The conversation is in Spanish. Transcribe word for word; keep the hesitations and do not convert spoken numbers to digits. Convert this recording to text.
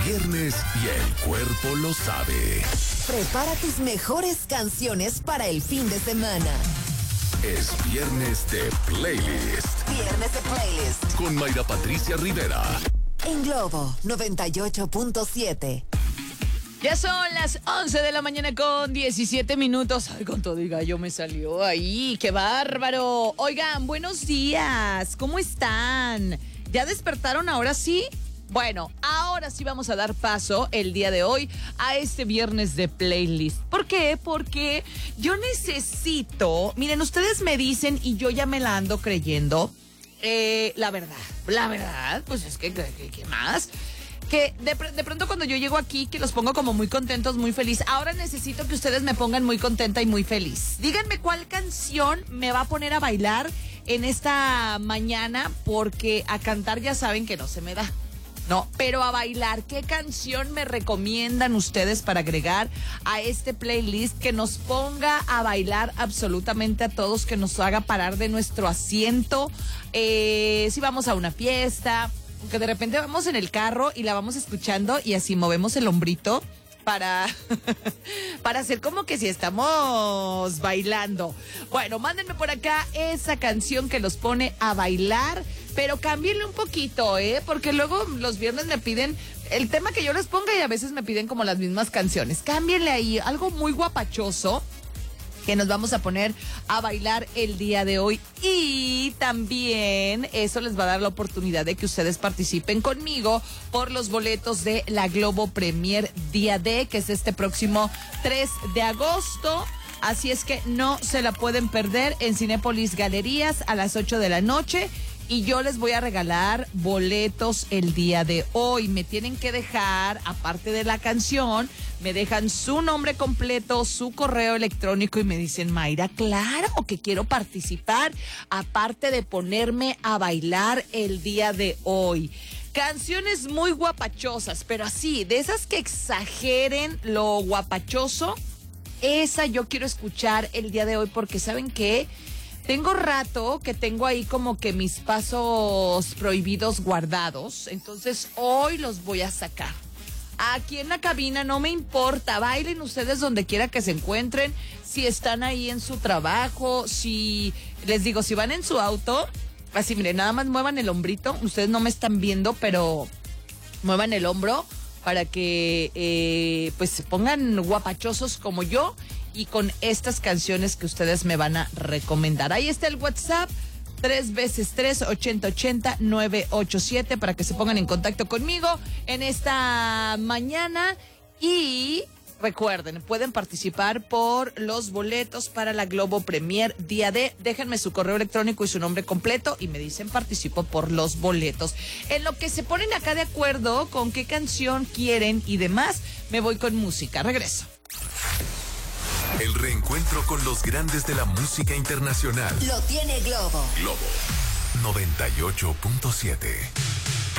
viernes y el cuerpo lo sabe. Prepara tus mejores canciones para el fin de semana. Es viernes de playlist. Viernes de playlist. Con Mayra Patricia Rivera. En Globo noventa y ocho punto siete. Ya son las once de la mañana con diecisiete minutos. Ay, con todo el gallo me salió ahí. ¡Qué bárbaro! Oigan, buenos días. ¿Cómo están? ¿Ya despertaron ahora sí? Bueno, ahora sí vamos a dar paso el día de hoy a este viernes de playlist. ¿Por qué? Porque yo necesito... Miren, ustedes me dicen y yo ya me la ando creyendo. Eh, la verdad, la verdad, pues es que, ¿qué, qué más? Que de, de pronto cuando yo llego aquí, que los pongo como muy contentos, muy feliz. Ahora necesito que ustedes me pongan muy contenta y muy feliz. Díganme cuál canción me va a poner a bailar en esta mañana, porque a cantar ya saben que no se me da. No, pero a bailar, ¿qué canción me recomiendan ustedes para agregar a este playlist que nos ponga a bailar absolutamente a todos, que nos haga parar de nuestro asiento? Eh, si vamos a una fiesta, que de repente vamos en el carro y la vamos escuchando y así movemos el hombrito para, para hacer como que si estamos bailando. Bueno, mándenme por acá esa canción que los pone a bailar, pero cámbienle un poquito, ¿eh? Porque luego los viernes me piden el tema que yo les ponga y a veces me piden como las mismas canciones. Cámbienle ahí algo muy guapachoso que nos vamos a poner a bailar el día de hoy. Y también eso les va a dar la oportunidad de que ustedes participen conmigo por los boletos de la Globo Premier Día D, que es este próximo tres de agosto. Así es que no se la pueden perder en Cinépolis Galerías a las ocho de la noche. Y yo les voy a regalar boletos el día de hoy. Me tienen que dejar, aparte de la canción, me dejan su nombre completo, su correo electrónico y me dicen, Mayra, claro que quiero participar, aparte de ponerme a bailar el día de hoy. Canciones muy guapachosas, pero así, de esas que exageren lo guapachoso, esa yo quiero escuchar el día de hoy, porque ¿saben qué? Tengo rato que tengo ahí como que mis pasos prohibidos guardados, entonces hoy los voy a sacar. Aquí en la cabina no me importa, bailen ustedes donde quiera que se encuentren, si están ahí en su trabajo, si, les digo, si van en su auto, así miren, nada más muevan el hombrito, ustedes no me están viendo, pero muevan el hombro para que eh, pues se pongan guapachosos como yo, y con estas canciones que ustedes me van a recomendar. Ahí está el WhatsApp, tres veces tres, ochenta ochenta, nueve ocho siete, para que se pongan en contacto conmigo en esta mañana. Y recuerden, pueden participar por los boletos para la Globo Premier Día D. Déjenme su correo electrónico y su nombre completo y me dicen participo por los boletos. En lo que se ponen acá de acuerdo con qué canción quieren y demás, me voy con música. Regreso. El reencuentro con los grandes de la música internacional. Lo tiene Globo. Globo noventa y ocho punto siete.